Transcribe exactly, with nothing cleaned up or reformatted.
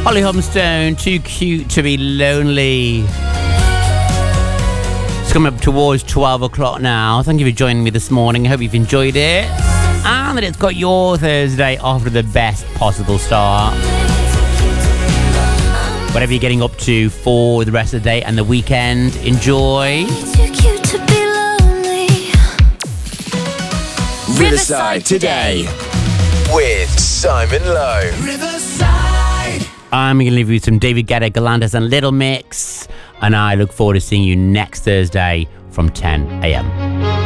Holly Humstone, Too Cute to Be Lonely. It's coming up towards twelve o'clock now. Thank you for joining me this morning. I hope you've enjoyed it. And that it's got your Thursday off to the best possible start. Whatever you're getting up to for the rest of the day and the weekend, enjoy. Too cute to be lonely. Riverside today with Simon Lowe. Riverside. I'm going to leave you with some David Guetta, Galantis and Little Mix. And I look forward to seeing you next Thursday from ten a.m.